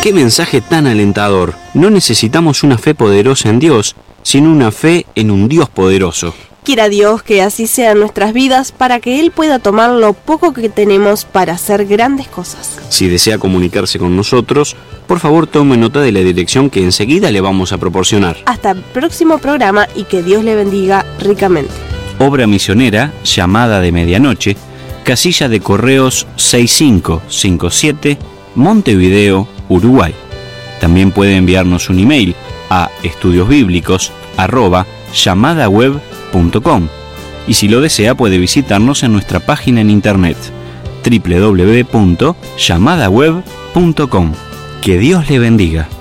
¡Qué mensaje tan alentador! No necesitamos una fe poderosa en Dios, sino una fe en un Dios poderoso. Quiera Dios que así sean nuestras vidas para que Él pueda tomar lo poco que tenemos para hacer grandes cosas. Si desea comunicarse con nosotros, por favor tome nota de la dirección que enseguida le vamos a proporcionar. Hasta el próximo programa y que Dios le bendiga ricamente. Obra misionera Llamada de Medianoche, casilla de correos 6557, Montevideo, Uruguay. También puede enviarnos un email a estudiosbiblicos@llamadaweb.com y si lo desea puede visitarnos en nuestra página en internet www.llamadaweb.com. Que Dios le bendiga.